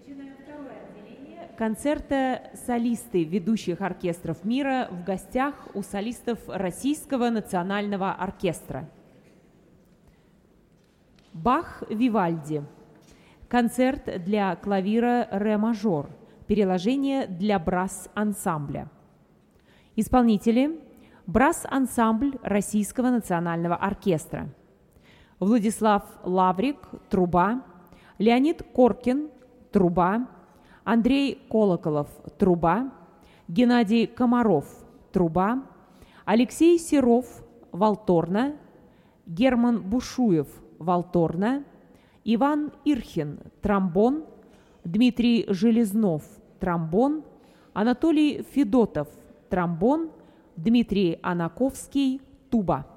Начинаем второе отделение концерта «Солисты ведущих оркестров мира» в гостях у солистов Российского национального оркестра. Бах Вивальди. Концерт для клавира ре-мажор. Переложение для брасс-ансамбля. Исполнители: брасс-ансамбль Российского национального оркестра. Владислав Лаврик, труба, Леонид Коркин, труба, Андрей Колоколов, труба, Геннадий Комаров, труба, Алексей Серов, валторна, Герман Бушуев, валторна, Иван Ирхин, тромбон, Дмитрий Железнов, тромбон, Анатолий Федотов, тромбон, Дмитрий Анаковский, туба.